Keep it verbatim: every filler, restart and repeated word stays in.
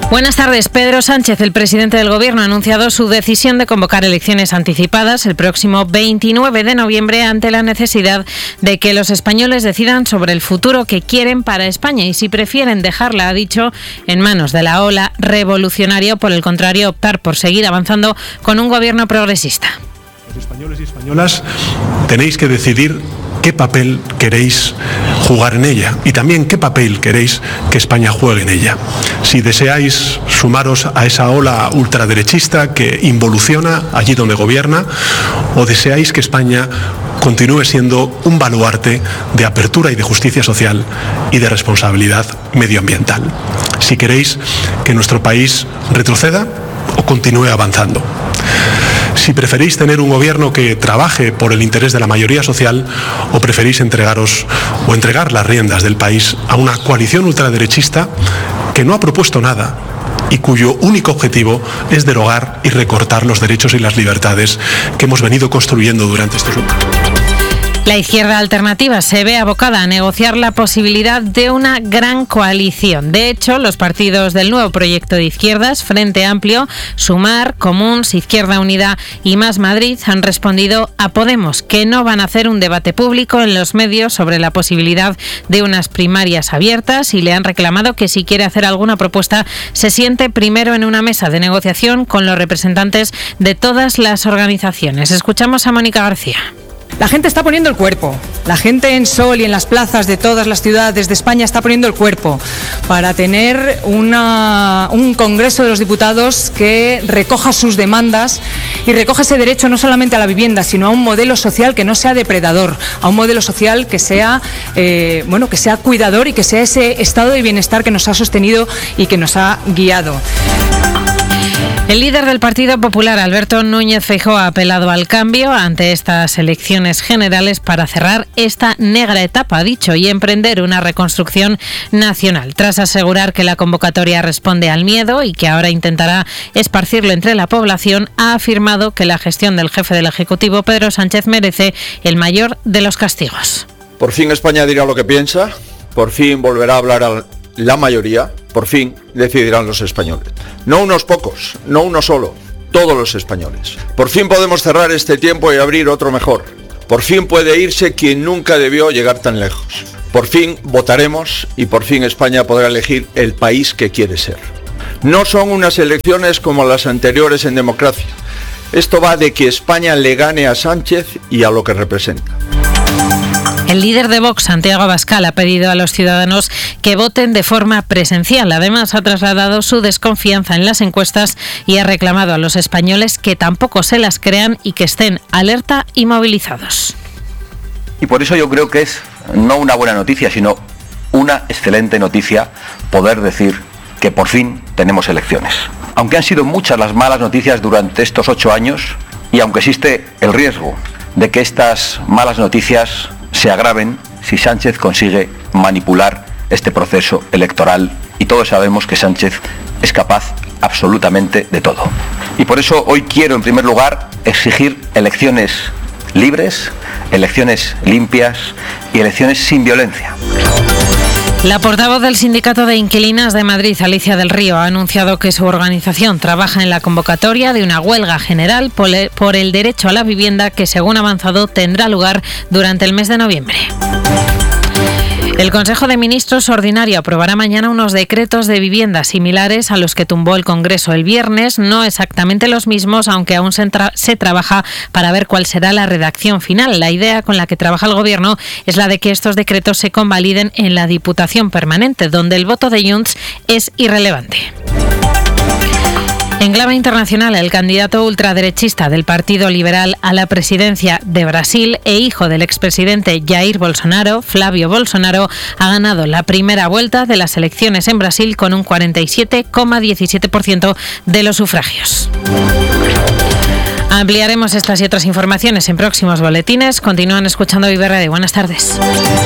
Buenas tardes. Pedro Sánchez, el presidente del Gobierno, ha anunciado su decisión de convocar elecciones anticipadas el próximo veintinueve de noviembre ante la necesidad de que los españoles decidan sobre el futuro que quieren para España y si prefieren dejarla, ha dicho, en manos de la ola revolucionaria o, por el contrario, optar por seguir avanzando con un Gobierno progresista. Los españoles y españolas tenéis que decidir qué papel queréis jugar en ella y también qué papel queréis que España juegue en ella. Si deseáis sumaros a esa ola ultraderechista que involuciona allí donde gobierna, o deseáis que España continúe siendo un baluarte de apertura y de justicia social y de responsabilidad medioambiental. Si queréis que nuestro país retroceda o continúe avanzando. Si preferís tener un gobierno que trabaje por el interés de la mayoría social o preferís entregaros o entregar las riendas del país a una coalición ultraderechista que no ha propuesto nada y cuyo único objetivo es derogar y recortar los derechos y las libertades que hemos venido construyendo durante estos últimos años. La izquierda alternativa se ve abocada a negociar la posibilidad de una gran coalición. De hecho, los partidos del nuevo proyecto de izquierdas, Frente Amplio, Sumar, Comuns, Izquierda Unida y Más Madrid, han respondido a Podemos que no van a hacer un debate público en los medios sobre la posibilidad de unas primarias abiertas y le han reclamado que si quiere hacer alguna propuesta se siente primero en una mesa de negociación con los representantes de todas las organizaciones. Escuchamos a Mónica García. La gente está poniendo el cuerpo, la gente en Sol y en las plazas de todas las ciudades de España está poniendo el cuerpo para tener una, un Congreso de los Diputados que recoja sus demandas y recoja ese derecho no solamente a la vivienda, sino a un modelo social que no sea depredador, a un modelo social que sea, eh, bueno, que sea cuidador y que sea ese estado de bienestar que nos ha sostenido y que nos ha guiado. El líder del Partido Popular, Alberto Núñez Feijóo, ha apelado al cambio ante estas elecciones generales para cerrar esta negra etapa, ha dicho, y emprender una reconstrucción nacional. Tras asegurar que la convocatoria responde al miedo y que ahora intentará esparcirlo entre la población, ha afirmado que la gestión del jefe del Ejecutivo, Pedro Sánchez, merece el mayor de los castigos. Por fin España dirá lo que piensa, por fin volverá a hablar a la mayoría, por fin decidirán los españoles. No unos pocos, no uno solo, todos los españoles. Por fin podemos cerrar este tiempo y abrir otro mejor. Por fin puede irse quien nunca debió llegar tan lejos. Por fin votaremos y por fin España podrá elegir el país que quiere ser. No son unas elecciones como las anteriores en democracia. Esto va de que España le gane a Sánchez y a lo que representa. El líder de Vox, Santiago Abascal, ha pedido a los ciudadanos que voten de forma presencial. Además, ha trasladado su desconfianza en las encuestas y ha reclamado a los españoles que tampoco se las crean y que estén alerta y movilizados. Y por eso yo creo que es no una buena noticia, sino una excelente noticia poder decir que por fin tenemos elecciones. Aunque han sido muchas las malas noticias durante estos ocho años y aunque existe el riesgo de que estas malas noticias se agraven si Sánchez consigue manipular este proceso electoral y todos sabemos que Sánchez es capaz absolutamente de todo. Y por eso hoy quiero en primer lugar exigir elecciones libres, elecciones limpias y elecciones sin violencia. La portavoz del Sindicato de Inquilinas de Madrid, Alicia del Río, ha anunciado que su organización trabaja en la convocatoria de una huelga general por el derecho a la vivienda que, según ha avanzado, tendrá lugar durante el mes de noviembre. El Consejo de Ministros ordinario aprobará mañana unos decretos de vivienda similares a los que tumbó el Congreso el viernes, no exactamente los mismos, aunque aún se, tra- se trabaja para ver cuál será la redacción final. La idea con la que trabaja el Gobierno es la de que estos decretos se convaliden en la Diputación Permanente, donde el voto de Junts es irrelevante. En clave internacional, el candidato ultraderechista del Partido Liberal a la presidencia de Brasil e hijo del expresidente Jair Bolsonaro, Flávio Bolsonaro, ha ganado la primera vuelta de las elecciones en Brasil con un cuarenta y siete coma diecisiete por ciento de los sufragios. Ampliaremos estas y otras informaciones en próximos boletines. Continúan escuchando Vive Radio. Buenas tardes.